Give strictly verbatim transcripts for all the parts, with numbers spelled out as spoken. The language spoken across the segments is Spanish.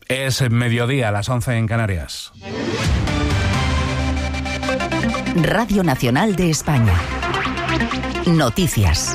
Es mediodía, a las once en Canarias. Radio Nacional de España. Noticias.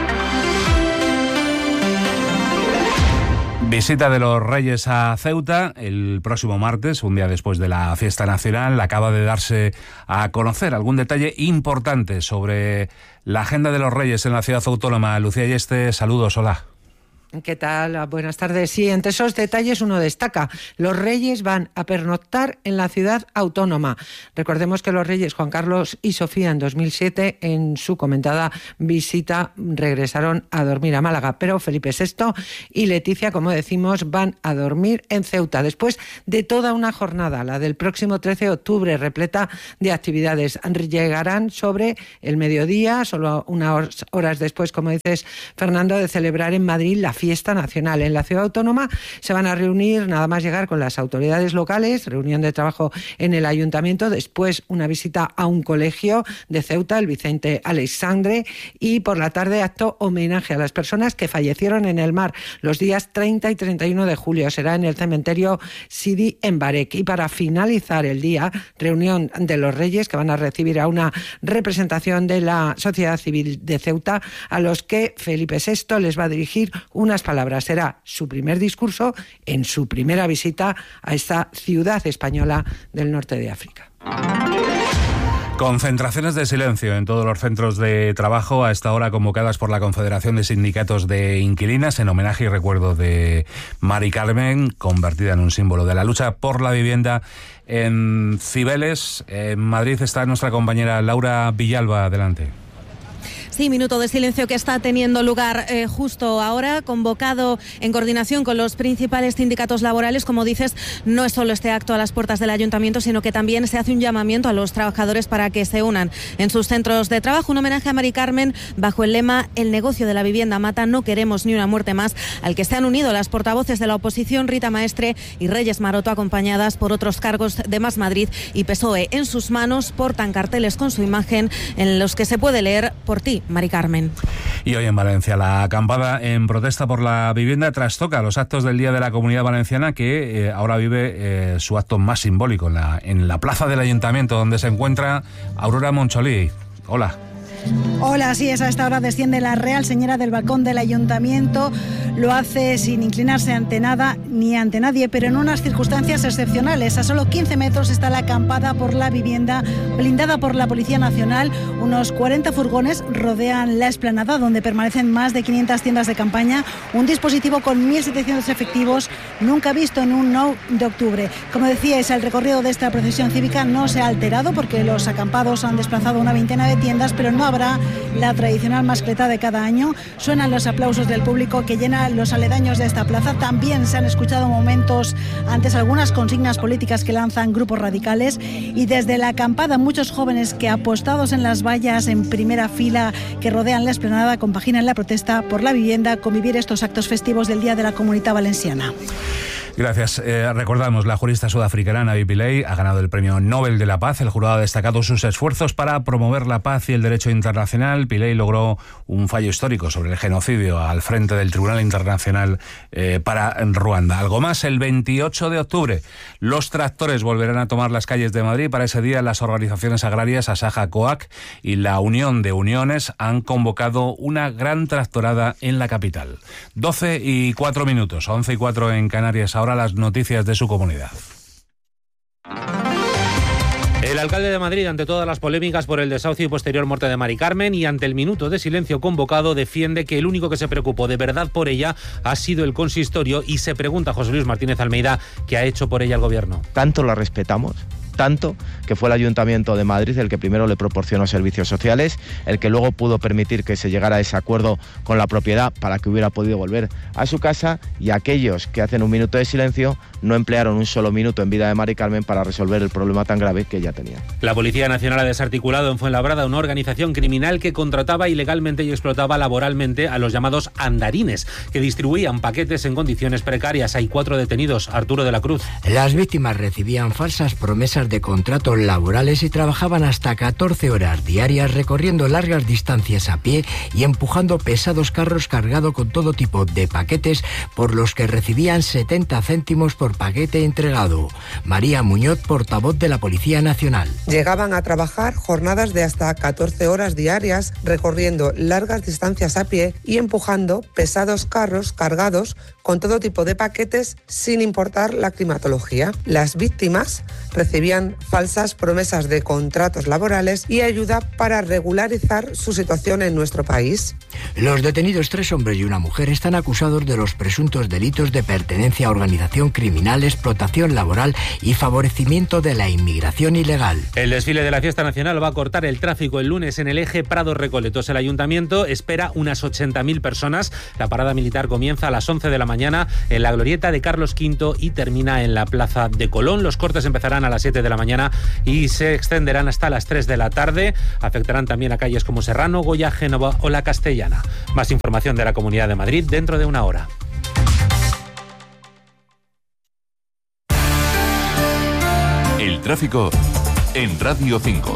Visita de los Reyes a Ceuta el próximo martes, un día después de la fiesta nacional. Acaba de darse a conocer algún detalle importante sobre la agenda de los Reyes en la ciudad autónoma. Lucía Yeste, saludos, hola. ¿Qué tal? Buenas tardes. Sí, entre esos detalles uno destaca. Los Reyes van a pernoctar en la ciudad autónoma. Recordemos que los Reyes Juan Carlos y Sofía en dos mil siete, en su comentada visita, regresaron a dormir a Málaga. Pero Felipe sexto y Leticia, como decimos, van a dormir en Ceuta. Después de toda una jornada, la del próximo trece de octubre, repleta de actividades. Llegarán sobre el mediodía, solo unas horas después, como dices, Fernando, de celebrar en Madrid la fiesta nacional. En la ciudad autónoma se van a reunir nada más llegar con las autoridades locales, reunión de trabajo en el ayuntamiento, después una visita a un colegio de Ceuta, el Vicente Aleixandre, y por la tarde acto homenaje a las personas que fallecieron en el mar los días treinta y treinta y uno de julio. Será en el cementerio Sidi en Barek. Y para finalizar el día, reunión de los Reyes, que van a recibir a una representación de la sociedad civil de Ceuta, a los que Felipe sexto les va a dirigir una unas palabras. Será su primer discurso en su primera visita a esta ciudad española del norte de África. Concentraciones de silencio en todos los centros de trabajo a esta hora, convocadas por la Confederación de Sindicatos de Inquilinas en homenaje y recuerdo de Mari Carmen, convertida en un símbolo de la lucha por la vivienda en Cibeles. En Madrid está nuestra compañera Laura Villalba. Adelante. Sí, minuto de silencio que está teniendo lugar eh, justo ahora, convocado en coordinación con los principales sindicatos laborales. Como dices, no es solo este acto a las puertas del ayuntamiento, sino que también se hace un llamamiento a los trabajadores para que se unan en sus centros de trabajo. Un homenaje a Mari Carmen bajo el lema "El negocio de la vivienda mata, no queremos ni una muerte más", al que se han unido las portavoces de la oposición Rita Maestre y Reyes Maroto, acompañadas por otros cargos de Más Madrid y P S O E. En sus manos portan carteles con su imagen en los que se puede leer: "Por ti, Mari Carmen". Y hoy en Valencia, la acampada en protesta por la vivienda trastoca los actos del Día de la Comunidad Valenciana, que eh, ahora vive eh, su acto más simbólico en la, en la plaza del Ayuntamiento, donde se encuentra Aurora Moncholí. Hola. Hola, sí, es a esta hora desciende la Real Señora del balcón del Ayuntamiento. Lo hace sin inclinarse ante nada ni ante nadie, pero en unas circunstancias excepcionales. A solo quince metros está la acampada por la vivienda, blindada por la Policía Nacional. Unos cuarenta furgones rodean la explanada, donde permanecen más de quinientas tiendas de campaña. Un dispositivo con mil setecientos efectivos, nunca visto en un nueve de octubre. Como decíais, el recorrido de esta procesión cívica no se ha alterado, porque los acampados han desplazado una veintena de tiendas, pero no habrá la tradicional mascleta de cada año. Suenan los aplausos del público que llena los aledaños de esta plaza. También se han escuchado momentos antes algunas consignas políticas que lanzan grupos radicales, y desde la acampada muchos jóvenes que, apostados en las vallas en primera fila que rodean la explanada, compaginan la protesta por la vivienda con vivir estos actos festivos del Día de la Comunidad Valenciana. Gracias. Eh, recordamos, la jurista sudafricana Navi Pillay ha ganado el Premio Nobel de la Paz. El jurado ha destacado sus esfuerzos para promover la paz y el derecho internacional. Pillay logró un fallo histórico sobre el genocidio al frente del Tribunal Internacional eh, para Ruanda. Algo más, el veintiocho de octubre, los tractores volverán a tomar las calles de Madrid. Para ese día, las organizaciones agrarias Asaja, COAC y la Unión de Uniones han convocado una gran tractorada en la capital. doce y cuatro minutos, once y cuatro en Canarias. Ahora las noticias de su comunidad. El alcalde de Madrid, ante todas las polémicas por el desahucio y posterior muerte de Mari Carmen, y ante el minuto de silencio convocado, defiende que el único que se preocupó de verdad por ella ha sido el consistorio, y se pregunta a José Luis Martínez Almeida qué ha hecho por ella el gobierno. Tanto la respetamos, tanto que fue el Ayuntamiento de Madrid el que primero le proporcionó servicios sociales, el que luego pudo permitir que se llegara a ese acuerdo con la propiedad para que hubiera podido volver a su casa, y aquellos que hacen un minuto de silencio no emplearon un solo minuto en vida de Mari Carmen para resolver el problema tan grave que ella tenía. La Policía Nacional ha desarticulado en Fuenlabrada una organización criminal que contrataba ilegalmente y explotaba laboralmente a los llamados andarines, que distribuían paquetes en condiciones precarias. Hay cuatro detenidos. Arturo de la Cruz. Las víctimas recibían falsas promesas de contratos laborales y trabajaban hasta catorce horas diarias recorriendo largas distancias a pie y empujando pesados carros cargados con todo tipo de paquetes por los que recibían setenta céntimos por paquete entregado. María Muñoz, portavoz de la Policía Nacional. Llegaban a trabajar jornadas de hasta catorce horas diarias recorriendo largas distancias a pie y empujando pesados carros cargados con todo tipo de paquetes sin importar la climatología. Las víctimas recibían falsas promesas de contratos laborales y ayuda para regularizar su situación en nuestro país. Los detenidos, tres hombres y una mujer, están acusados de los presuntos delitos de pertenencia a organización criminal, explotación laboral y favorecimiento de la inmigración ilegal. El desfile de la Fiesta Nacional va a cortar el tráfico el lunes en el eje Prado-Recoletos. El Ayuntamiento espera unas ochenta mil personas. La parada militar comienza a las once de la mañana en la glorieta de Carlos quinto y termina en la Plaza de Colón. Los cortes empezarán a las siete de la mañana y se extenderán hasta las tres de la tarde. Afectarán también a calles como Serrano, Goya, Génova o La Castellana. Más información de la Comunidad de Madrid dentro de una hora. El tráfico en Radio cinco.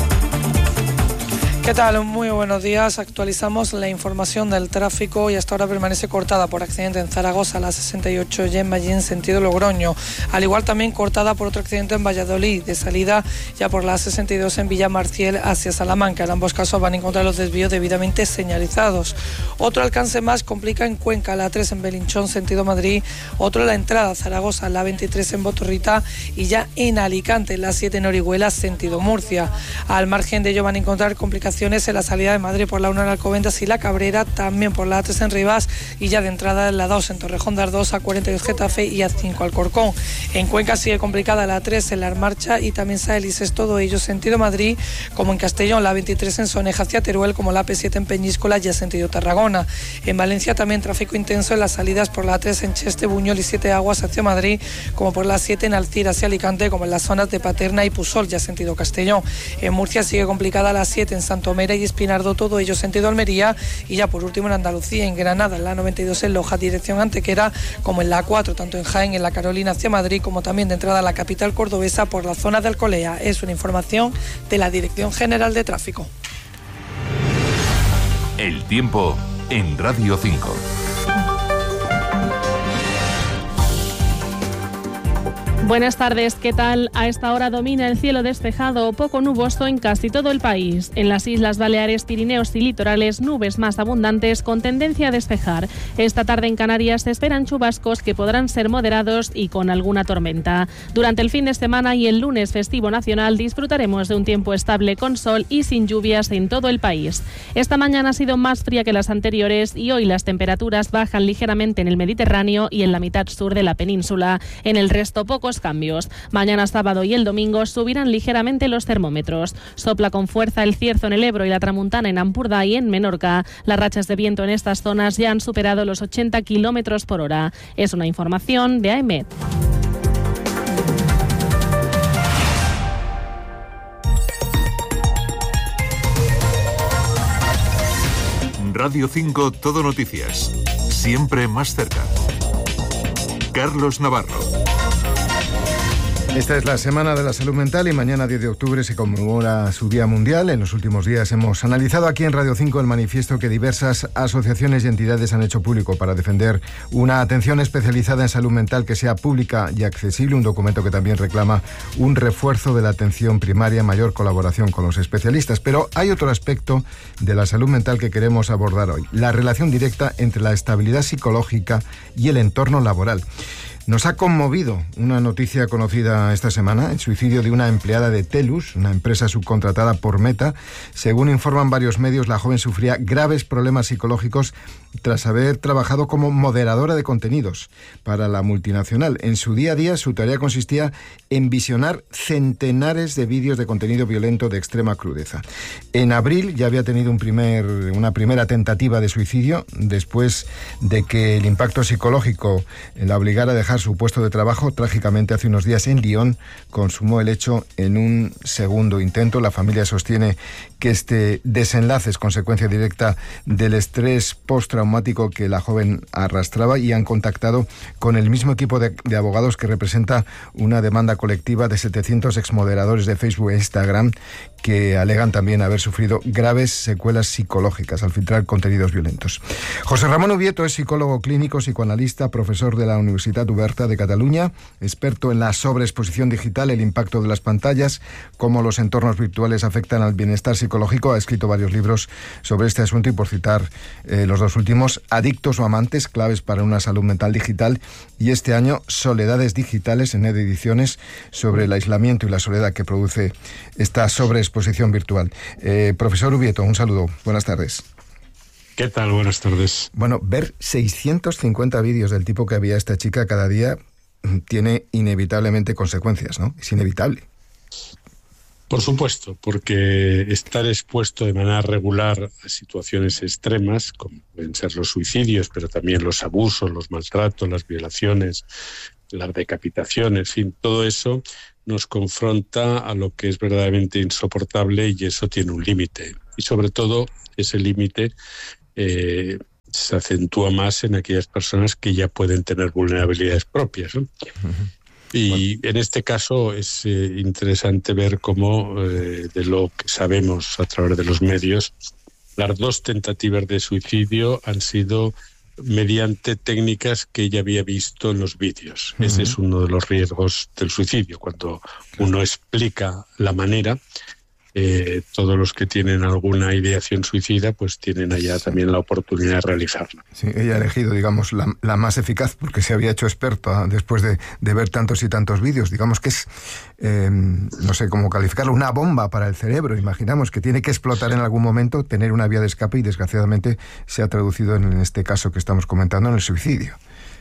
¿Qué tal? Muy buenos días. Actualizamos la información del tráfico y hasta ahora permanece cortada por accidente en Zaragoza, la sesenta y ocho y en Mallín, sentido Logroño. Al igual también cortada por otro accidente en Valladolid, de salida ya por la sesenta y dos en Villamarciel hacia Salamanca. En ambos casos van a encontrar los desvíos debidamente señalizados. Otro alcance más complica en Cuenca, la tres en Belinchón, sentido Madrid. Otro en la entrada a Zaragoza, la veintitrés en Botorrita y ya en Alicante, la siete en Orihuela, sentido Murcia. Al margen de ello van a encontrar complicaciones en la salida de Madrid por la uno en Alcobendas y la Cabrera, también por la A tres en Rivas y ya de entrada en la dos en Torrejón de Ardoz, A cuarenta y dos Getafe y A cinco Alcorcón. En Cuenca sigue complicada la tres en La Marcha y también Saelices, todo ello sentido Madrid, como en Castellón, la veintitrés en Soneja hacia Teruel, como la P siete en Peñíscola ya sentido Tarragona. En Valencia también tráfico intenso en las salidas por la A tres en Cheste, Buñol y Siete Aguas hacia Madrid, como por la siete en Alcira hacia Alicante, como en las zonas de Paterna y Pusol ya sentido Castellón. En Murcia sigue complicada la siete en Santomera y Espinardo, todo ello sentido Almería, y ya por último en Andalucía, en Granada, en la noventa y dos en Loja, dirección Antequera, como en la cuatro, tanto en Jaén, en la Carolina hacia Madrid, como también de entrada a la capital cordobesa por la zona de Alcolea. Es una información de la Dirección General de Tráfico. El tiempo en Radio cinco. Buenas tardes, ¿qué tal? A esta hora domina el cielo despejado o poco nuboso en casi todo el país. En las Islas Baleares, Pirineos y litorales, nubes más abundantes con tendencia a despejar. Esta tarde en Canarias se esperan chubascos que podrán ser moderados y con alguna tormenta. Durante el fin de semana y el lunes festivo nacional disfrutaremos de un tiempo estable con sol y sin lluvias en todo el país. Esta mañana ha sido más fría que las anteriores y hoy las temperaturas bajan ligeramente en el Mediterráneo y en la mitad sur de la península. En el resto pocos cambios. Mañana sábado y el domingo subirán ligeramente los termómetros. Sopla con fuerza el cierzo en el Ebro y la tramuntana en Ampurdá y en Menorca. Las rachas de viento en estas zonas ya han superado los ochenta kilómetros por hora. Es una información de A E M E T. Radio cinco, Todo Noticias. Siempre más cerca. Carlos Navarro. Esta es la Semana de la Salud Mental y mañana diez de octubre se conmemora su Día Mundial. En los últimos días hemos analizado aquí en Radio cinco el manifiesto que diversas asociaciones y entidades han hecho público para defender una atención especializada en salud mental que sea pública y accesible, un documento que también reclama un refuerzo de la atención primaria, mayor colaboración con los especialistas. Pero hay otro aspecto de la salud mental que queremos abordar hoy, la relación directa entre la estabilidad psicológica y el entorno laboral. Nos ha conmovido una noticia conocida esta semana, el suicidio de una empleada de Telus, una empresa subcontratada por Meta. Según informan varios medios, la joven sufría graves problemas psicológicos tras haber trabajado como moderadora de contenidos para la multinacional. En su día a día, su tarea consistía en visionar centenares de vídeos de contenido violento de extrema crudeza. En abril ya había tenido un primer, una primera tentativa de suicidio después de que el impacto psicológico la obligara a dejar dejar su puesto de trabajo. Trágicamente, hace unos días en Lyon consumó el hecho en un segundo intento. La familia sostiene que este desenlace es consecuencia directa del estrés postraumático que la joven arrastraba, y han contactado con el mismo equipo de, de abogados que representa una demanda colectiva de setecientos exmoderadores de Facebook e Instagram que alegan también haber sufrido graves secuelas psicológicas al filtrar contenidos violentos. José Ramón Ubieto es psicólogo clínico, psicoanalista, profesor de la Universitat Oberta de Cataluña, experto en la sobreexposición digital, el impacto de las pantallas, cómo los entornos virtuales afectan al bienestar psicológico. Ha escrito varios libros sobre este asunto y, por citar eh, los dos últimos, Adictos o amantes, claves para una salud mental digital, y este año Soledades digitales, en Ediciones, sobre el aislamiento y la soledad que produce esta sobreexposición virtual. Eh, profesor Ubieto, un saludo. Buenas tardes. ¿Qué tal? Buenas tardes. Bueno, ver seiscientos cincuenta vídeos del tipo que había esta chica cada día tiene inevitablemente consecuencias, ¿no? Es inevitable. Por supuesto, porque estar expuesto de manera regular a situaciones extremas, como pueden ser los suicidios, pero también los abusos, los maltratos, las violaciones, las decapitaciones, en fin, todo eso nos confronta a lo que es verdaderamente insoportable, y eso tiene un límite. Y sobre todo, ese límite eh, se acentúa más en aquellas personas que ya pueden tener vulnerabilidades propias, ¿no? Uh-huh. Y en este caso es eh, interesante ver cómo, eh, de lo que sabemos a través de los medios, las dos tentativas de suicidio han sido mediante técnicas que ella había visto en los vídeos. Uh-huh. Ese es uno de los riesgos del suicidio, cuando uno explica la manera. Eh, todos los que tienen alguna ideación suicida pues tienen allá también la oportunidad de realizarla. Sí, ella ha elegido, digamos, la, la más eficaz, porque se había hecho experta después de, de ver tantos y tantos vídeos. Digamos que es, eh, no sé cómo calificarlo, una bomba para el cerebro. Imaginamos que tiene que explotar en algún momento, tener una vía de escape, y desgraciadamente se ha traducido en, en este caso que estamos comentando, en el suicidio.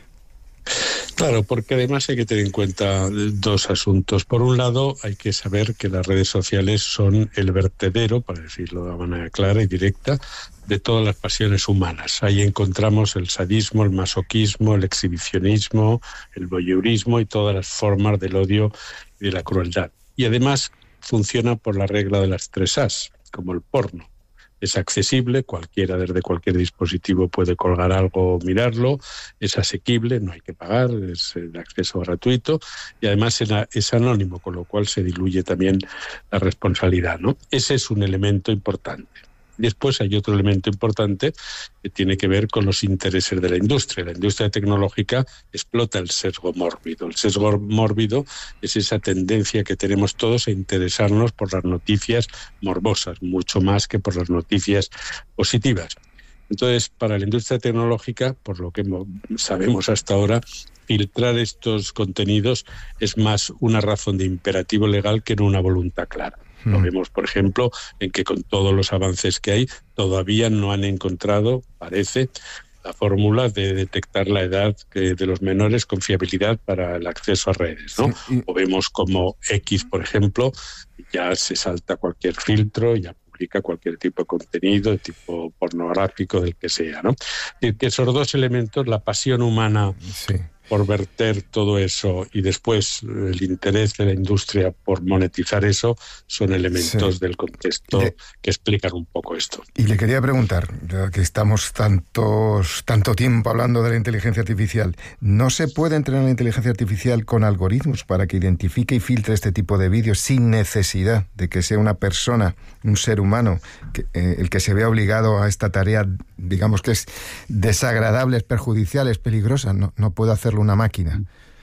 Claro, porque además hay que tener en cuenta dos asuntos. Por un lado, hay que saber que las redes sociales son el vertedero, para decirlo de manera clara y directa, de todas las pasiones humanas. Ahí encontramos el sadismo, el masoquismo, el exhibicionismo, el voyeurismo y todas las formas del odio y de la crueldad. Y además funciona por la regla de las tres As, como el porno. Es accesible, cualquiera desde cualquier dispositivo puede colgar algo o mirarlo, es asequible, no hay que pagar, es de acceso gratuito, y además es anónimo, con lo cual se diluye también la responsabilidad, ¿no? Ese es un elemento importante. Después hay otro elemento importante que tiene que ver con los intereses de la industria. La industria tecnológica explota el sesgo mórbido. El sesgo mórbido es esa tendencia que tenemos todos a interesarnos por las noticias morbosas, mucho más que por las noticias positivas. Entonces, para la industria tecnológica, por lo que sabemos hasta ahora, filtrar estos contenidos es más una razón de imperativo legal que no una voluntad clara. Lo vemos, por ejemplo, en que con todos los avances que hay, todavía no han encontrado, parece, la fórmula de detectar la edad de los menores con fiabilidad para el acceso a redes, ¿no? Sí, y... O vemos como X, por ejemplo, ya se salta cualquier filtro, ya publica cualquier tipo de contenido, de tipo pornográfico, del que sea, ¿no? Es decir, que esos dos elementos, la pasión humana... Sí. por verter todo eso y después el interés de la industria por monetizar eso, son elementos sí. del contexto le, que explican un poco esto. Y le quería preguntar, ya que estamos tantos, tanto tiempo hablando de la inteligencia artificial, ¿no se puede entrenar la inteligencia artificial con algoritmos para que identifique y filtre este tipo de vídeos sin necesidad de que sea una persona, un ser humano, que, eh, el que se vea obligado a esta tarea, digamos que es desagradable, es perjudicial, es peligrosa? No, no puede hacerlo una máquina.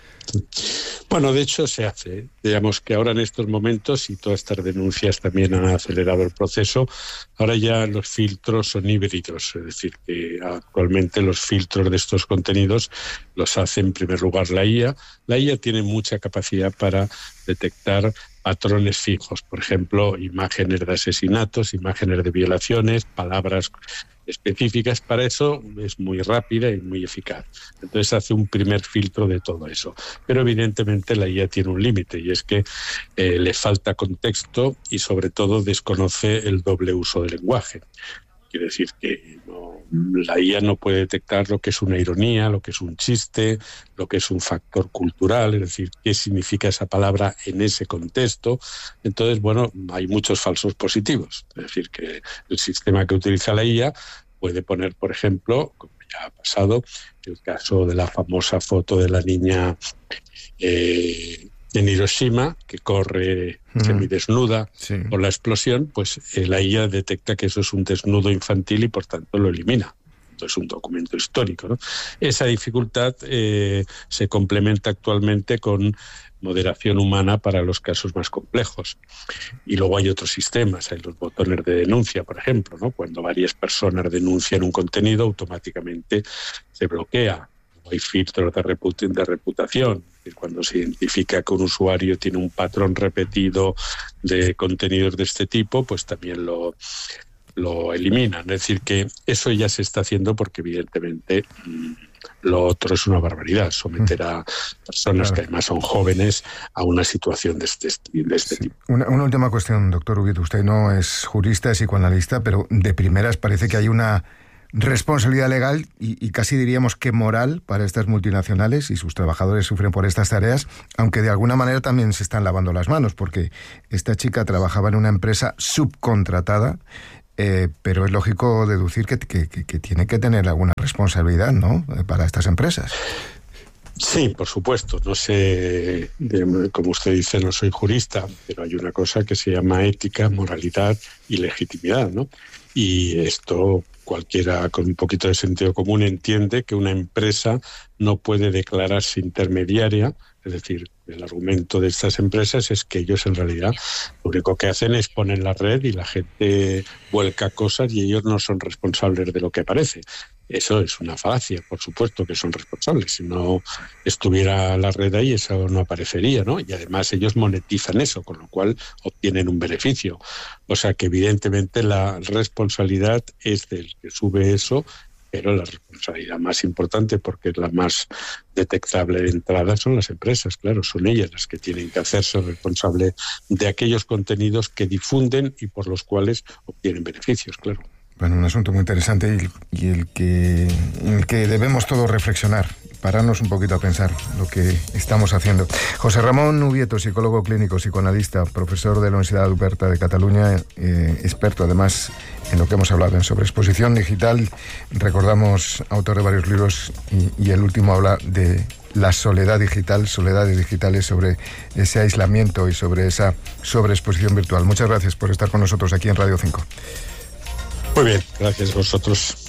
Bueno, de hecho se hace. Digamos que ahora en estos momentos, y todas estas denuncias también han acelerado el proceso, ahora ya los filtros son híbridos, es decir, que actualmente los filtros de estos contenidos los hace en primer lugar la I A. La I A tiene mucha capacidad para detectar patrones fijos, por ejemplo, imágenes de asesinatos, imágenes de violaciones, palabras específicas. Para eso es muy rápida y muy eficaz. Entonces hace un primer filtro de todo eso. Pero evidentemente la I A tiene un límite, y es que eh, le falta contexto y sobre todo desconoce el doble uso del lenguaje. Quiere decir que no, la I A no puede detectar lo que es una ironía, lo que es un chiste, lo que es un factor cultural, es decir, qué significa esa palabra en ese contexto. Entonces, bueno, hay muchos falsos positivos. Es decir, que el sistema que utiliza la I A puede poner, por ejemplo, como ya ha pasado, el caso de la famosa foto de la niña eh, en Hiroshima, que corre uh-huh. semidesnuda sí. por la explosión, pues eh, la I A detecta que eso es un desnudo infantil y por tanto lo elimina. Entonces es un documento histórico, ¿no? Esa dificultad eh, se complementa actualmente con moderación humana para los casos más complejos. Y luego hay otros sistemas, hay los botones de denuncia, por ejemplo, ¿no? Cuando varias personas denuncian un contenido, automáticamente se bloquea. Hay filtros de, reput- de reputación. Cuando se identifica que un usuario tiene un patrón repetido de contenidos de este tipo, pues también lo, lo eliminan. Es decir, que eso ya se está haciendo porque evidentemente mmm, lo otro es una barbaridad, someter a personas claro. que además son jóvenes a una situación de este, de este sí. tipo. Una, una última cuestión, doctor Ubieto. Usted no es jurista, es psicoanalista, pero de primeras parece que hay una responsabilidad legal y, y casi diríamos que moral para estas multinacionales, y sus trabajadores sufren por estas tareas, aunque de alguna manera también se están lavando las manos, porque esta chica trabajaba en una empresa subcontratada, eh, pero es lógico deducir que, que, que, que tiene que tener alguna responsabilidad, ¿no?, para estas empresas. Sí, por supuesto. No sé, como usted dice, no soy jurista, pero hay una cosa que se llama ética, moralidad y legitimidad, ¿no? Y esto cualquiera con un poquito de sentido común entiende que una empresa no puede declararse intermediaria. Es decir, el argumento de estas empresas es que ellos en realidad lo único que hacen es poner la red y la gente vuelca cosas y ellos no son responsables de lo que aparece. Eso es una falacia, por supuesto que son responsables. Si no estuviera la red ahí, eso no aparecería, ¿no? Y además ellos monetizan eso, con lo cual obtienen un beneficio. O sea que evidentemente la responsabilidad es del que sube eso, pero la responsabilidad más importante, porque es la más detectable de entrada, son las empresas. Claro, son ellas las que tienen que hacerse responsables de aquellos contenidos que difunden y por los cuales obtienen beneficios, claro. Bueno, un asunto muy interesante y, y el que, en el que debemos todos reflexionar, pararnos un poquito a pensar lo que estamos haciendo. José Ramón Ubieto, psicólogo clínico, psicoanalista, profesor de la Universidad de Oberta de Cataluña, eh, experto además en lo que hemos hablado en sobreexposición digital. Recordamos, autor de varios libros y, y el último habla de la soledad digital, soledades digitales, sobre ese aislamiento y sobre esa sobreexposición virtual. Muchas gracias por estar con nosotros aquí en Radio cinco. Muy bien, gracias a vosotros.